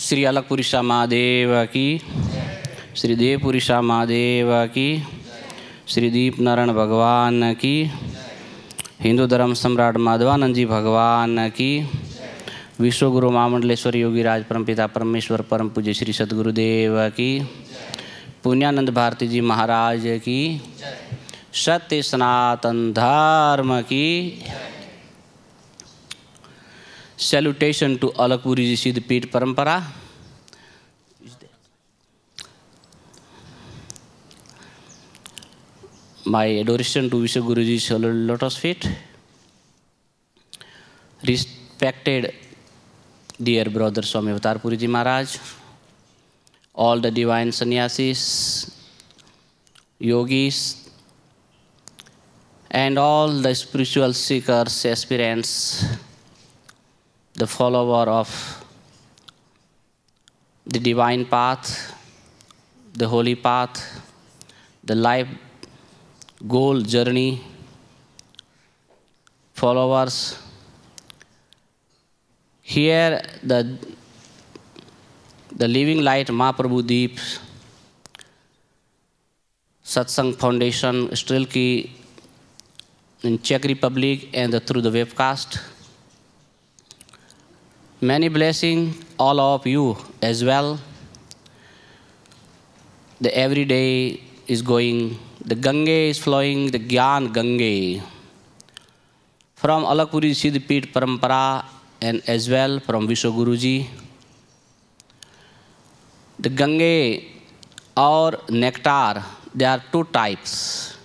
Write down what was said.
श्री अलकपुरी शाह महादेव की, श्री देवपुरी शाह महादेव की, श्री दीप नारायण भगवान की, हिंदू धर्म सम्राट माधवानंद जी भगवान की, विश्वगुरु महामंडलेश्वर योगी राज परमपिता परमेश्वर परम पूज्य श्री सद्गुरुदेव की, पुण्यानंद भारती जी महाराज की, सत्य सनातन धर्म की। Salutation to Alakpuri ji Siddhpith Parampara. My adoration to Vishwaguru Ji's lotus feet. Respected dear brother Swami Avatar Puri Ji Maharaj, all the divine sannyasis, yogis, and all the spiritual seekers, aspirants, the follower of the divine path, the holy path, the life goal journey, followers. Here the Living Light Mahaprabhu Deep Satsang Foundation, Strilki in Czech Republic and through the webcast. Many blessings, all of you as well. The every day is going, the Ganga is flowing, the Gyan Ganga. From Alakpuri Siddhpith Parampara and as well from Vishwaguru Ji. The Ganga or nectar, there are two types.